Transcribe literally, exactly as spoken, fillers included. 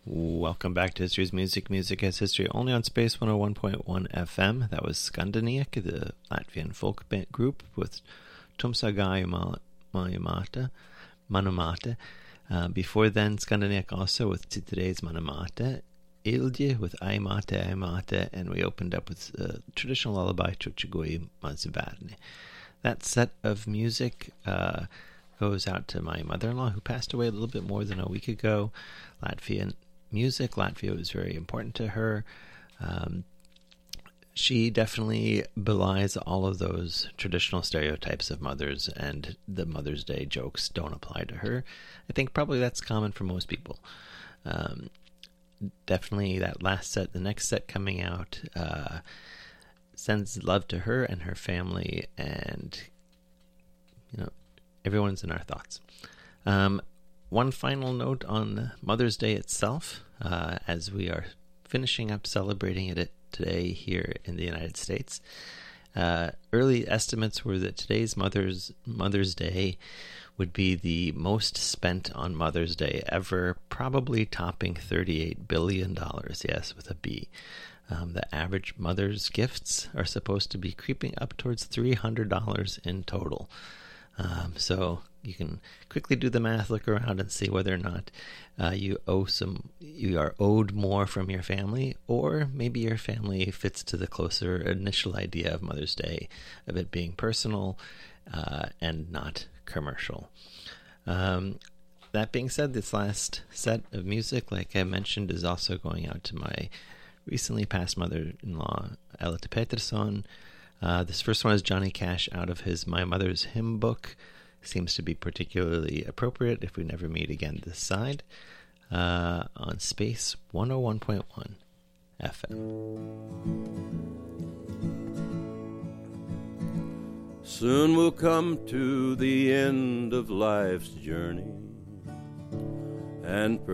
Welcome back to History's Music. Music as History, only on Space one oh one point one F M. That was Skandinavic, the Latvian folk band group with Tumsa Gājumata, Manamate. Uh, before then, Skandinavic also with Titre's Manamate, Ilje with Aimate Aimate, and we opened up with uh, traditional lullaby Chuchugui Mazibārni. That set of music uh, goes out to my mother-in-law, who passed away a little bit more than a week ago. Latvian music, Latvia was very important to her. Um, she definitely belies all of those traditional stereotypes of mothers, and the Mother's Day jokes don't apply to her. I think probably that's common for most people. Um, definitely that last set, the next set coming out, uh, sends love to her and her family, and you know, everyone's in our thoughts. Um, one final note on Mother's Day itself, uh, as we are finishing up celebrating it today here in the United States. Uh, early estimates were that today's Mother's Mother's Day would be the most spent on Mother's Day ever, probably topping thirty-eight billion dollars, yes, with a B. Um, the average mother's gifts are supposed to be creeping up towards three hundred dollars in total. Um, so you can quickly do the math, look around and see whether or not uh, you owe some, you are owed more from your family, or maybe your family fits to the closer initial idea of Mother's Day, of it being personal uh, and not commercial. Um, that being said, this last set of music, like I mentioned, is also going out to my recently passed mother-in-law, Elita Peterson. Uh, this first one is Johnny Cash out of his My Mother's Hymn Book. Seems to be particularly appropriate if we never meet again this side. Uh, on Space one oh one point one F M. Soon we'll come to the end of life's journey, and